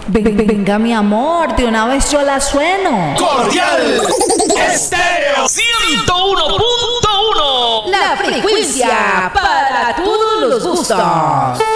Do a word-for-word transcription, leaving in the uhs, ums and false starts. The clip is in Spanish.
Ven- Venga, mi amor, de una vez yo la sueno. Cordial Estéreo ciento uno punto uno. La frecuencia para todos los gustos.